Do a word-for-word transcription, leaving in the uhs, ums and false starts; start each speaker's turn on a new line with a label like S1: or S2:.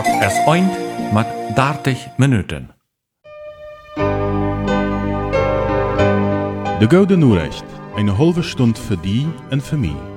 S1: Es eind mat dertig Minuten.
S2: De Gouden Norecht, eine halbe Stunde für die und für mich.